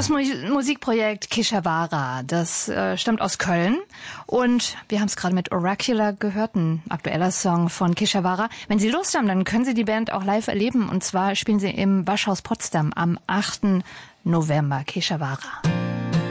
Das Musikprojekt Keshawara, das stammt aus Köln und wir haben es gerade mit Oracular gehört, ein aktueller Song von Keshawara. Wenn Sie Lust haben, dann können Sie die Band auch live erleben und zwar spielen sie im Waschhaus Potsdam am 8. November. Keshawara.